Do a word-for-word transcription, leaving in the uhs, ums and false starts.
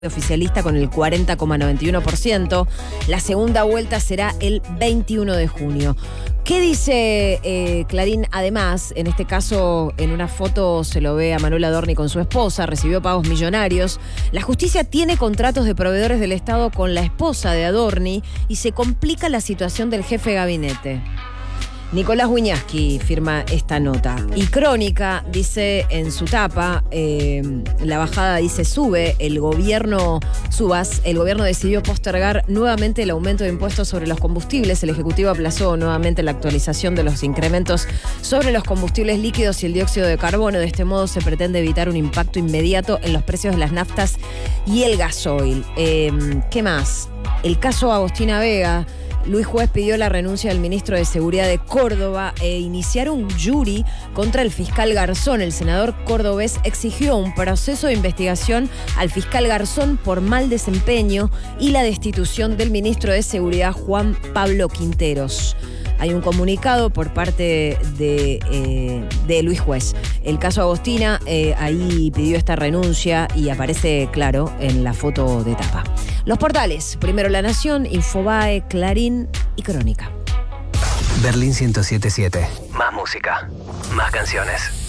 oficialista con el cuarenta coma noventa y uno por ciento. La segunda vuelta será el veintiuno de junio. ¿Qué dice eh, Clarín? Además, en este caso, en una foto se lo ve a Manuel Adorni con su esposa, recibió pagos millonarios. La justicia tiene contratos de proveedores del Estado con la esposa de Adorni y se complica la situación del jefe de gabinete. Nicolás Wiñaski firma esta nota. Y Crónica dice en su tapa, eh, la bajada dice sube, el gobierno, subas, el gobierno decidió postergar nuevamente el aumento de impuestos sobre los combustibles. El Ejecutivo aplazó nuevamente la actualización de los incrementos sobre los combustibles líquidos y el dióxido de carbono. De este modo se pretende evitar un impacto inmediato en los precios de las naftas y el gasoil. Eh, ¿Qué más? El caso Agostina Vega. Luis Juez pidió la renuncia del ministro de Seguridad de Córdoba e iniciar un jury contra el fiscal Garzón. El senador cordobés exigió un proceso de investigación al fiscal Garzón por mal desempeño y la destitución del ministro de Seguridad Juan Pablo Quinteros. Hay un comunicado por parte de, eh, de Luis Juez. El caso Agostina, eh, ahí pidió esta renuncia y aparece claro en la foto de tapa. Los portales, primero La Nación, Infobae, Clarín y Crónica. Berlín ciento siete punto siete. Más música, más canciones.